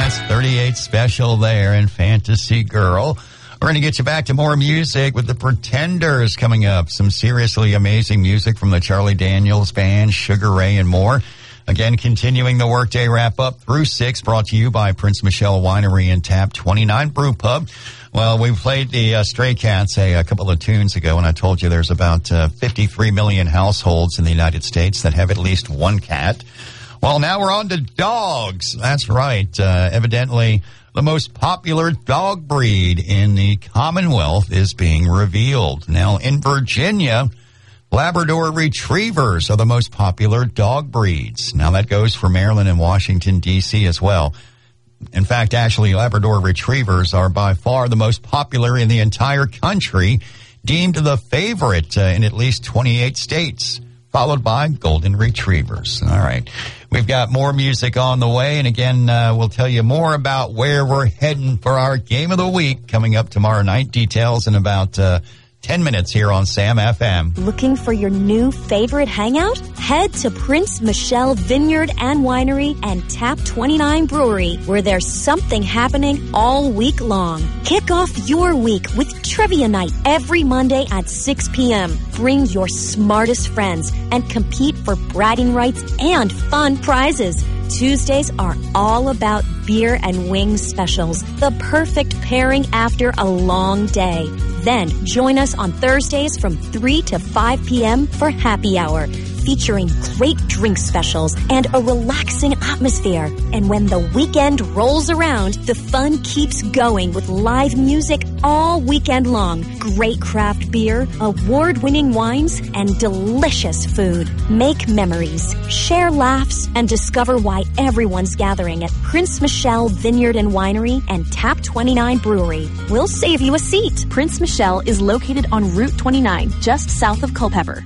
That's 38 Special there and Fantasy Girl. We're going to get you back to more music with the Pretenders coming up. Some seriously amazing music from the Charlie Daniels Band, Sugar Ray, and more. Again, continuing the Workday Wrap-Up through 6, brought to you by Prince Michelle Winery and Tap 29 Brew Pub. Well, we played the Stray Cats a couple of tunes ago, and I told you there's about 53 million households in the United States that have at least one cat. Well, now we're on to dogs. That's right. Evidently, the most popular dog breed in the Commonwealth is being revealed. Now, in Virginia, Labrador Retrievers are the most popular dog breeds. Now, that goes for Maryland and Washington, D.C. as well. In fact, actually, Labrador Retrievers are by far the most popular in the entire country, deemed the favorite in at least 28 states, followed by Golden Retrievers. All right. We've got more music on the way, and again, we'll tell you more about where we're heading for our Game of the Week coming up tomorrow night. Details in about 10 minutes here on Sam FM. Looking for your new favorite hangout? Head to Prince Michelle Vineyard and Winery and Tap 29 Brewery, where there's something happening all week long. Kick off your week with Trivia Night every Monday at 6 p.m. Bring your smartest friends and compete for bragging rights and fun prizes. Tuesdays are all about beer and wings specials, the perfect pairing after a long day. Then join us on Thursdays from 3 to 5 p.m. for Happy Hour, featuring great drink specials and a relaxing atmosphere. And when the weekend rolls around, the fun keeps going with live music all weekend long. Great craft beer, award-winning wines, and delicious food. Make memories, share laughs, and discover why everyone's gathering at Prince Michelle Vineyard and Winery and Tap 29 Brewery. We'll save you a seat. Prince Michelle is located on Route 29, just south of Culpeper.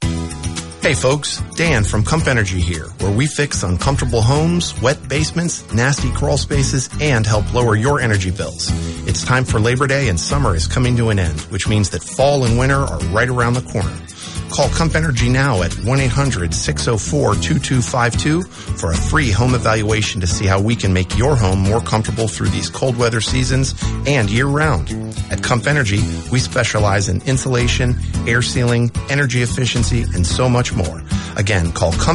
Hey folks, Dan from Comp Energy here, where we fix uncomfortable homes, wet basements, nasty crawl spaces, and help lower your energy bills. It's time for Labor Day and summer is coming to an end, which means that fall and winter are right around the corner. Call Comp Energy now at 1-800-604-2252 for a free home evaluation to see how we can make your home more comfortable through these cold weather seasons and year-round. At Comp Energy, we specialize in insulation, air sealing, energy efficiency, and so much more. Again, call Comp